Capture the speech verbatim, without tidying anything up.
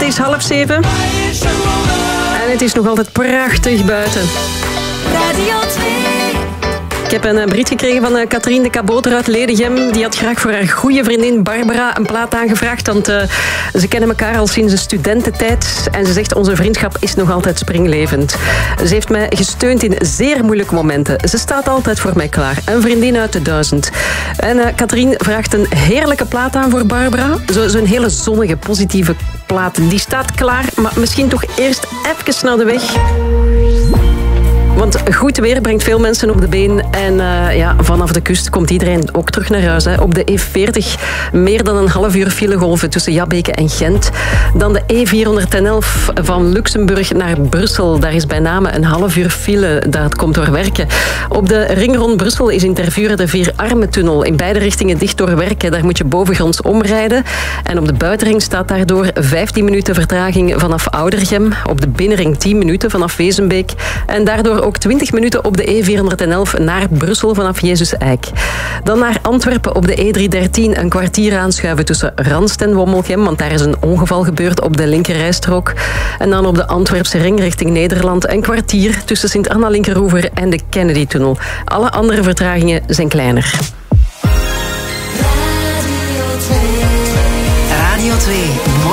is half zeven. En het is nog altijd prachtig buiten. Radio twee. Ik heb een brief gekregen van uh, Katrien de Kaboter uit Ledegem. Die had graag voor haar goede vriendin Barbara een plaat aangevraagd. Want uh, ze kennen elkaar al sinds de studententijd. En ze zegt, onze vriendschap is nog altijd springlevend. Ze heeft mij gesteund in zeer moeilijke momenten. Ze staat altijd voor mij klaar. Een vriendin uit de duizend. En uh, Katrien vraagt een heerlijke plaat aan voor Barbara. Zo, zo'n hele zonnige, positieve plaat. Die staat klaar, maar misschien toch eerst even naar de weg. Want goed weer brengt veel mensen op de been. En uh, ja, vanaf de kust komt iedereen ook terug naar huis. Hè. Op de E veertig meer dan een half uur filegolven tussen Jabbeke en Gent. Dan de E vierhonderdelf van Luxemburg naar Brussel. Daar is bij name een half uur file. Dat komt door werken. Op de ring rond Brussel is in Tervuren de Vierarmentunnel. In beide richtingen dicht door werken. Daar moet je bovengronds omrijden. En op de buitenring staat daardoor vijftien minuten vertraging vanaf Oudergem. Op de binnenring tien minuten vanaf Wezenbeek. En daardoor ook twintig minuten op de E vierhonderdelf naar Brussel vanaf Jezus Eik. Dan naar Antwerpen op de E driehonderddertien een kwartier aanschuiven tussen Ranst en Wommelgem, want daar is een ongeval gebeurd op de linkerrijstrook. En dan op de Antwerpse ring richting Nederland een kwartier tussen Sint-Anna-Linkeroever en de Kennedy-tunnel. Alle andere vertragingen zijn kleiner. Radio twee. Radio twee.